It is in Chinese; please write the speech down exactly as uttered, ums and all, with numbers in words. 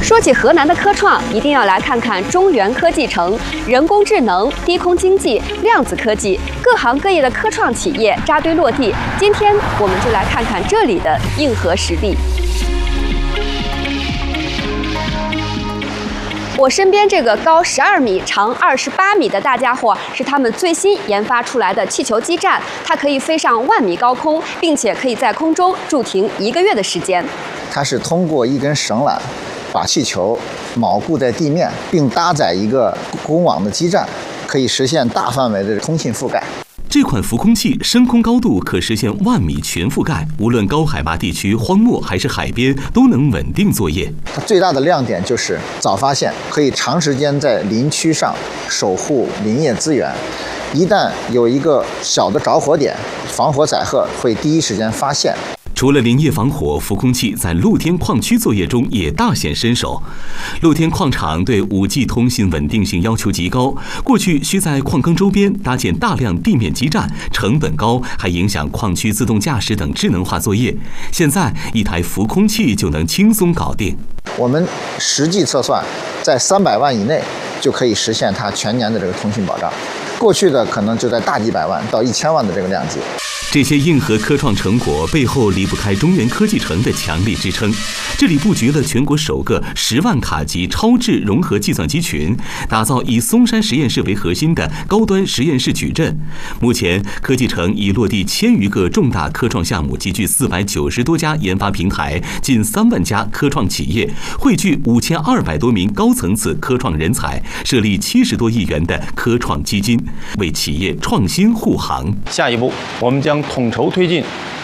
说起河南的科创，一定要来看看中原科技城，人工智能、低空经济、量子科技，各行各业的科创企业扎堆落地。今天我们就来看看这里的硬核实力。我身边这个高十二米、长二十八米的大家伙，是他们最新研发出来的气球基站，它可以飞上万米高空，并且可以在空中驻停一个月的时间。 它是通过一根绳缆，把气球锚固在地面，并搭载一个公网的基站，可以实现大范围的通信覆盖。 这款浮空器升空高度可实现万米全覆盖，无论高海拔地区、荒漠还是海边，都能稳定作业。 它最大的亮点就是早发现，可以长时间在林区上守护林业资源。一旦有一个小的着火点，防火载荷会第一时间发现。 除了林业防火，浮空器在露天矿区作业中也大显身手。露天矿场对 五 G 通信稳定性要求极高，过去需在矿坑周边搭建大量地面基站，成本高，还影响矿区自动驾驶等智能化作业。现在一台浮空器就能轻松搞定。 我们实际测算，在三百万以内就可以实现它全年的这个通信保障。过去的可能就在大几百万到一千万的这个量级。 这些硬核科创成果背后离不开中原科技城的强力支撑。这里布局了全国首个十万卡级超智融合计算机群，打造以嵩山实验室为核心的高端实验室矩阵。目前，科技城已落地千余个重大科创项目，集聚四百九十多家研发平台，近三万家科创企业，汇聚五千二百多名高层次科创人才，设立七十多亿元的科创基金，为企业创新护航。 下一步，我们将统筹推进